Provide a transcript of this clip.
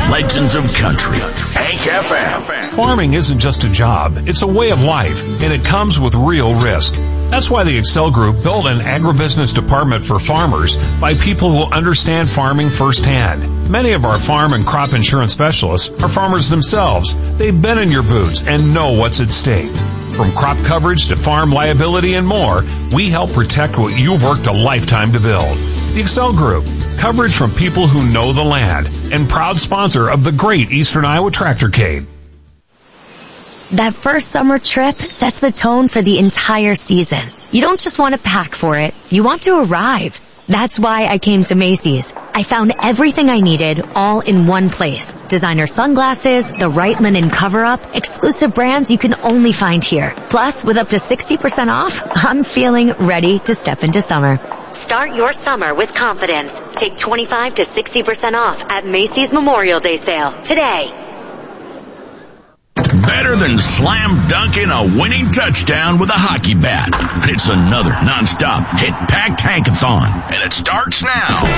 legends of country. Hank FM. Farming isn't just a job, it's a way of life, and it comes with real risk. That's why the Excel Group built an agribusiness department for farmers by people who understand farming firsthand. Many of our farm and crop insurance specialists are farmers themselves. They've been in your boots and know what's at stake. From crop coverage to farm liability and more, we help protect what you've worked a lifetime to build. The Excel Group, coverage from people who know the land, and proud sponsor of the great Eastern Iowa Tractorcade. That first summer trip sets the tone for the entire season. You don't just want to pack for it, you want to arrive. That's why I came to Macy's. I found everything I needed all in one place. Designer sunglasses, the right linen cover-up, exclusive brands you can only find here. Plus, with up to 60% off, I'm feeling ready to step into summer. Start your summer with confidence. Take 25 to 60% off at Macy's Memorial Day sale today. Better than slam dunking a winning touchdown with a hockey bat. It's another nonstop hit-packed hankathon, and it starts now.